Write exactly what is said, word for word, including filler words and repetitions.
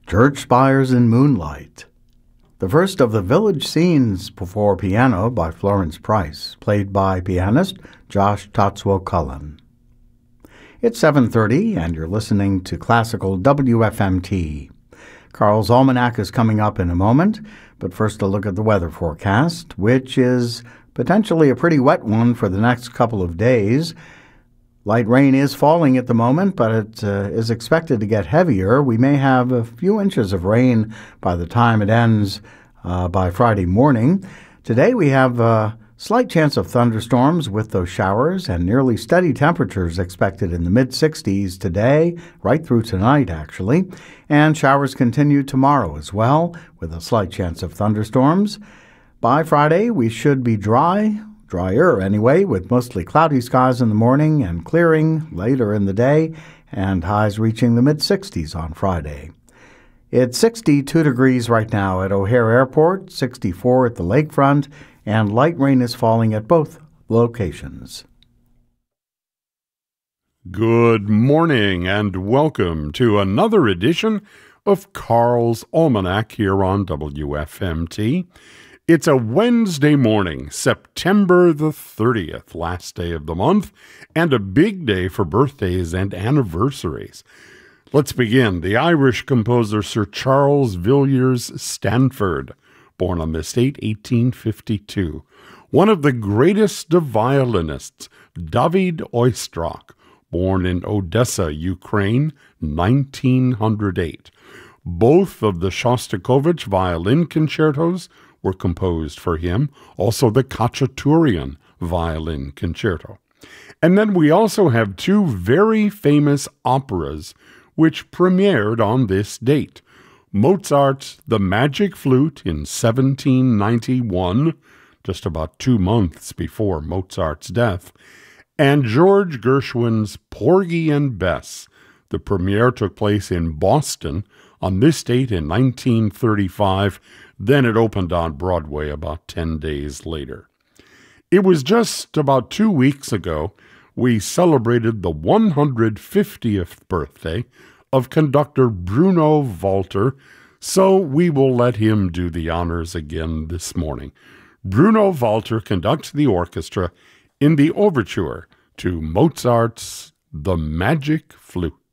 Church Spires in Moonlight. The first of the village scenes before piano by Florence Price, played by pianist Josh Tatsuo Cullen. It's seven thirty, and you're listening to Classical W F M T. Carl's Almanac is coming up in a moment, but first a look at the weather forecast, which is potentially a pretty wet one for the next couple of days. Light rain is falling at the moment, but it uh, is expected to get heavier. We may have a few inches of rain by the time it ends uh, by Friday morning. Today we have a slight chance of thunderstorms with those showers and nearly steady temperatures expected in the mid sixties today, right through tonight actually. And showers continue tomorrow as well, with a slight chance of thunderstorms. By Friday we should be dry. Drier anyway, with mostly cloudy skies in the morning and clearing later in the day, and highs reaching the mid sixties on Friday. It's sixty-two degrees right now at O'Hare Airport, sixty-four at the lakefront, and light rain is falling at both locations. Good morning and welcome to another edition of Carl's Almanac here on W F M T. It's a Wednesday morning, September the thirtieth, last day of the month, and a big day for birthdays and anniversaries. Let's begin. The Irish composer Sir Charles Villiers Stanford, born on this date, eighteen fifty-two. One of the greatest of violinists, David Oistrakh, born in Odessa, Ukraine, nineteen oh eight. Both of the Shostakovich violin concertos were composed for him, also the Khachaturian violin concerto. And then we also have two very famous operas which premiered on this date. Mozart's The Magic Flute in seventeen ninety-one, just about two months before Mozart's death, and George Gershwin's Porgy and Bess. The premiere took place in Boston on this date in nineteen thirty-five. Then it opened on Broadway about ten days later. It was just about two weeks ago we celebrated the one hundred fiftieth birthday of conductor Bruno Walter, so we will let him do the honors again this morning. Bruno Walter conducts the orchestra in the overture to Mozart's The Magic Flute.